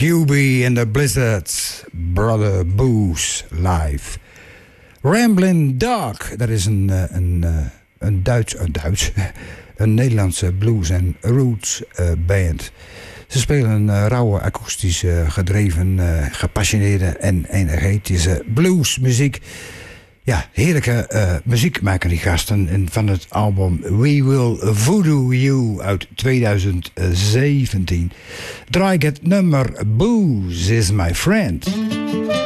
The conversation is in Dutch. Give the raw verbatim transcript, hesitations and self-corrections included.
Q B and the Blizzards, Brother Booze live. Ramblin' Dog, dat is een, een, een Duits, een Duits, een Nederlandse blues- en roots uh, band. Ze spelen een uh, rauwe, akoestisch uh, gedreven, uh, gepassioneerde en energetische bluesmuziek. Ja, heerlijke uh, muziek maken die gasten. En van het album We Will Voodoo You uit tweeduizend zeventien draai ik het nummer Booze is My Friend.